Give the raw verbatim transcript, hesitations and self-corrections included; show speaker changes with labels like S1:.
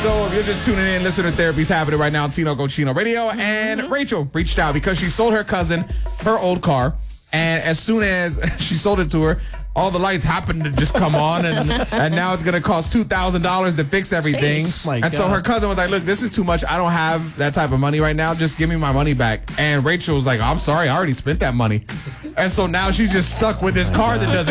S1: So if you're just tuning in, Listener Therapy's happening right now on Tino Cochino Radio. And Rachel reached out because she sold her cousin her old car. And as soon as she sold it to her, all the lights happened to just come on, and and now it's going to cost two thousand dollars to fix everything.
S2: My
S1: and so
S2: God.
S1: her cousin was like, look, this is too much. I don't have that type of money right now. Just give me my money back. And Rachel was like, I'm sorry, I already spent that money. And so now she's just stuck with this car that doesn't